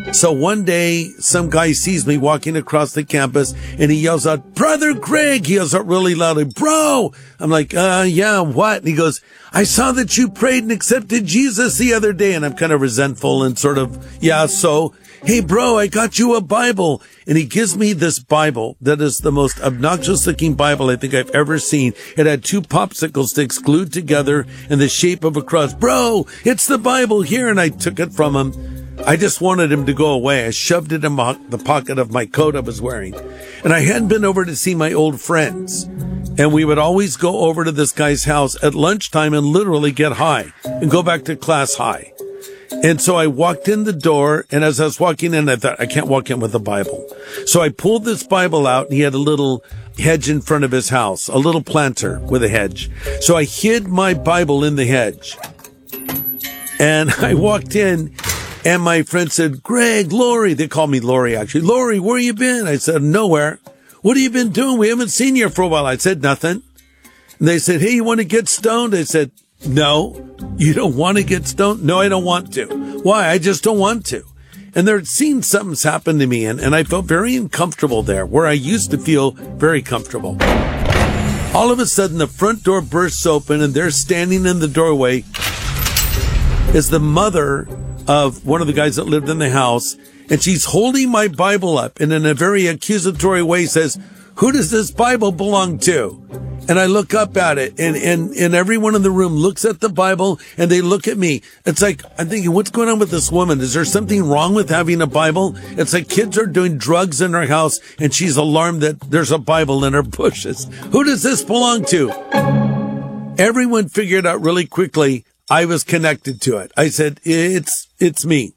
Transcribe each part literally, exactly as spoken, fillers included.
So one day, some guy sees me walking across the campus and he yells out, "Brother Greg!" He yells out really loudly, "Bro!" I'm like, uh, yeah, what? And he goes, "I saw that you prayed and accepted Jesus the other day." And I'm kind of resentful and sort of, yeah, so, "Hey, bro, I got you a Bible." And he gives me this Bible that is the most obnoxious looking Bible I think I've ever seen. It had two popsicle sticks glued together in the shape of a cross. "Bro, it's the Bible here." And I took it from him. I just wanted him to go away. I shoved it in my, the pocket of my coat I was wearing. And I hadn't been over to see my old friends. And we would always go over to this guy's house at lunchtime and literally get high and go back to class high. And so I walked in the door, and as I was walking in, I thought, I can't walk in with a Bible. So I pulled this Bible out, and he had a little hedge in front of his house, a little planter with a hedge. So I hid my Bible in the hedge. And I walked in, and my friend said, "Greg, Lori," they call me Lori actually. "Lori, where you been?" I said, "Nowhere." "What have you been doing? We haven't seen you for a while." I said, "Nothing." And they said, "Hey, you want to get stoned?" I said, "No." "You don't want to get stoned?" "No, I don't want to." "Why?" "I just don't want to." And there seemed something's happened to me, and, and I felt very uncomfortable there, where I used to feel very comfortable. All of a sudden, the front door bursts open, and there standing in the doorway is the mother of one of the guys that lived in the house, and she's holding my Bible up and in a very accusatory way says, "Who does this Bible belong to?" And I look up at it, and, and, and everyone in the room looks at the Bible, and they look at me. It's like, I'm thinking, what's going on with this woman? Is there something wrong with having a Bible? It's like kids are doing drugs in her house, and she's alarmed that there's a Bible in her bushes. "Who does this belong to?" Everyone figured out really quickly I was connected to it. I said, it's, it's me.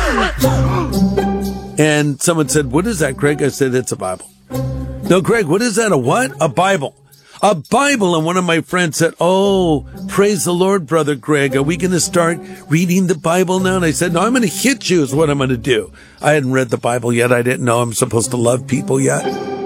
And someone said, "What is that, Greg?" I said, "It's a Bible." "No, Greg, what is that? A what?" "A Bible." "A Bible." And one of my friends said, "Oh, praise the Lord, Brother Greg. Are we going to start reading the Bible now?" And I said, "No, I'm going to hit you is what I'm going to do." I hadn't read the Bible yet. I didn't know I'm supposed to love people yet.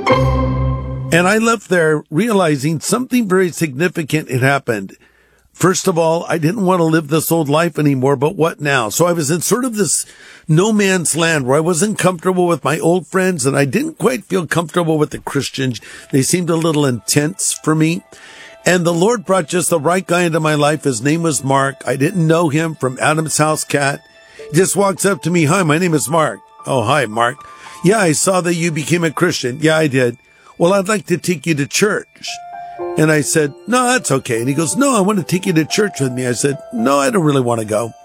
And I left there realizing something very significant had happened. First of all, I didn't want to live this old life anymore, but what now? So I was in sort of this no man's land where I wasn't comfortable with my old friends, and I didn't quite feel comfortable with the Christians. They seemed a little intense for me. And the Lord brought just the right guy into my life. His name was Mark. I didn't know him from Adam's House Cat. He just walks up to me. "Hi, my name is Mark." "Oh, hi, Mark." "Yeah, I saw that you became a Christian." "Yeah, I did." "Well, I'd like to take you to church." And I said, "No, that's okay." And he goes, "No, I want to take you to church with me." I said, "No, I don't really want to go."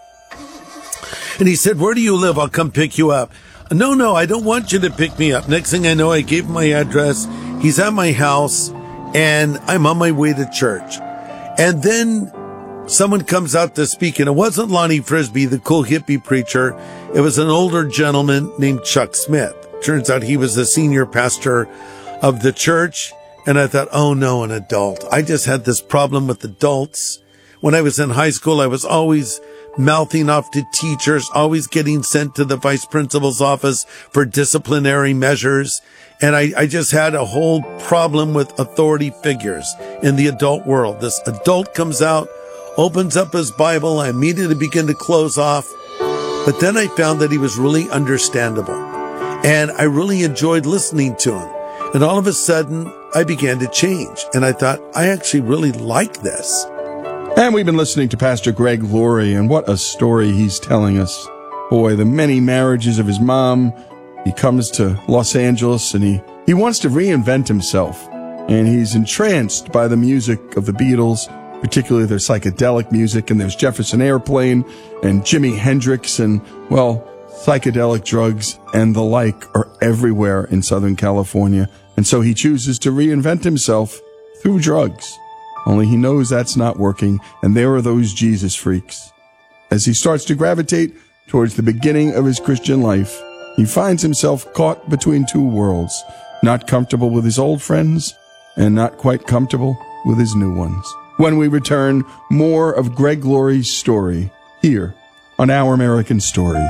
And he said, "Where do you live? I'll come pick you up." "No, no, I don't want you to pick me up." Next thing I know, I gave him my address. He's at my house, and I'm on my way to church. And then someone comes out to speak, and it wasn't Lonnie Frisbee, the cool hippie preacher. It was an older gentleman named Chuck Smith. Turns out he was the senior pastor of the church. And I thought, oh no, an adult. I just had this problem with adults. When I was in high school, I was always mouthing off to teachers, always getting sent to the vice principal's office for disciplinary measures. And I, I just had a whole problem with authority figures in the adult world. This adult comes out, opens up his Bible. I immediately begin to close off. But then I found that he was really understandable. And I really enjoyed listening to him. And all of a sudden, I began to change. And I thought, I actually really like this. And we've been listening to Pastor Greg Laurie, and what a story he's telling us. Boy, the many marriages of his mom. He comes to Los Angeles, and he, he wants to reinvent himself. And he's entranced by the music of the Beatles, particularly their psychedelic music. And there's Jefferson Airplane and Jimi Hendrix, and, well, psychedelic drugs and the like are everywhere in Southern California. And so he chooses to reinvent himself through drugs. Only he knows that's not working, and there are those Jesus freaks. As he starts to gravitate towards the beginning of his Christian life, he finds himself caught between two worlds, not comfortable with his old friends and not quite comfortable with his new ones. When we return, more of Greg Laurie's story here on Our American Stories.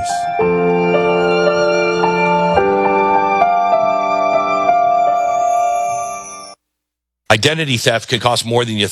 Identity theft can cost more than you think.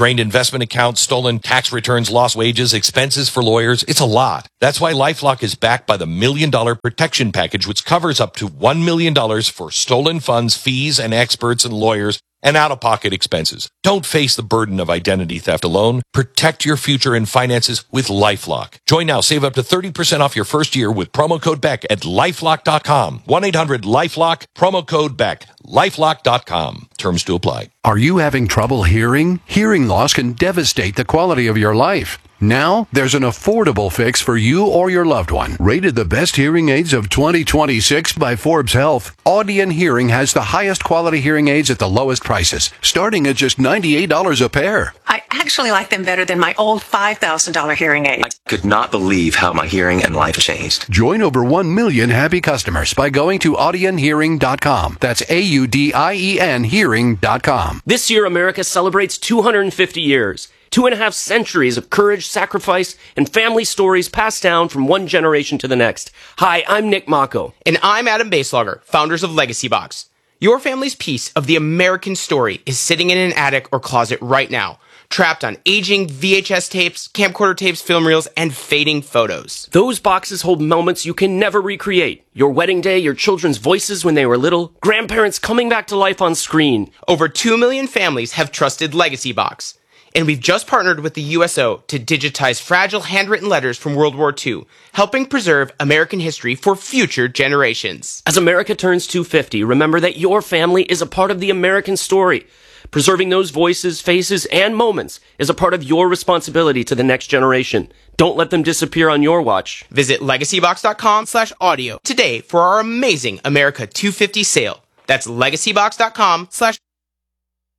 Drained investment accounts, stolen tax returns, lost wages, expenses for lawyers. It's a lot. That's why LifeLock is backed by the Million Dollar Protection Package, which covers up to one million dollars for stolen funds, fees, and experts and lawyers, and out-of-pocket expenses. Don't face the burden of identity theft alone. Protect your future and finances with LifeLock. Join now. Save up to thirty percent off your first year with promo code Beck at lifelock dot com. one eight hundred lifelock, promo code Beck. lifelock dot com. Terms to apply. Are you having trouble hearing? Hearing loss can devastate the quality of your life. Now, there's an affordable fix for you or your loved one. Rated the best hearing aids of twenty twenty-six by Forbes Health, Audion Hearing has the highest quality hearing aids at the lowest prices, starting at just ninety-eight dollars a pair. I actually like them better than my old five thousand dollars hearing aid. I could not believe how my hearing and life changed. Join over one million happy customers by going to audion hearing dot com. That's A U D I E N hearing dot com. This year, America celebrates two hundred fifty years. Two and a half centuries of courage, sacrifice, and family stories passed down from one generation to the next. Hi, I'm Nick Mako. And I'm Adam Baselogger, founders of Legacy Box. Your family's piece of the American story is sitting in an attic or closet right now, trapped on aging V H S tapes, camcorder tapes, film reels, and fading photos. Those boxes hold moments you can never recreate. Your wedding day, your children's voices when they were little, grandparents coming back to life on screen. Over two million families have trusted Legacy Box. And we've just partnered with the U S O to digitize fragile handwritten letters from World War Two, helping preserve American history for future generations. As America turns two hundred fifty, remember that your family is a part of the American story. Preserving those voices, faces, and moments is a part of your responsibility to the next generation. Don't let them disappear on your watch. Visit legacybox dot com slash audio today for our amazing America two hundred fifty sale. That's legacybox dot com slash